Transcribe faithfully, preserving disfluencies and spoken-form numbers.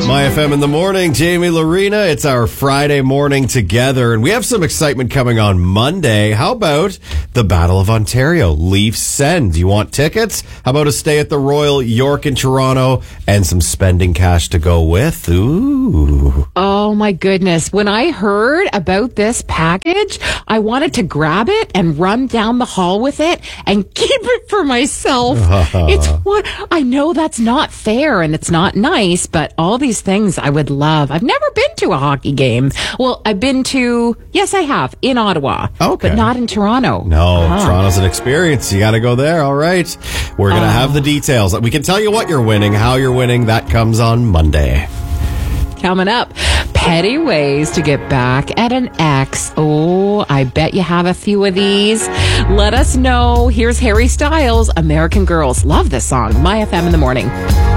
My F M in the morning, Jamie Lorena. It's our Friday morning together, and we have some excitement coming on Monday. How about the Battle of Ontario? Leafs Send. You want tickets? How about a stay at the Royal York in Toronto and some spending cash to go with? Ooh. Oh my goodness. When I heard about this package, I wanted to grab it and run down the hall with it and keep it for myself. It's what I know that's not fair and it's not nice, but all these things I would love. I've never been to a hockey game. Well, I've been to, yes, I have, in Ottawa, okay, but not in Toronto. No, uh-huh. Toronto's an experience. You got to go there. All right. We're going to oh. have the details. We can tell you what you're winning, how you're winning. That comes on Monday. Coming up, petty ways to get back at an ex. Oh, I bet you have a few of these. Let us know. Here's Harry Styles, American Girls. Love this song. My F M in the morning.